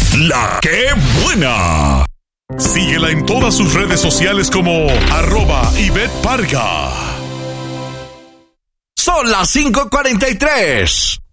La que buena. Síguela en todas sus redes sociales como @Ivette Parga. Son las 5:43.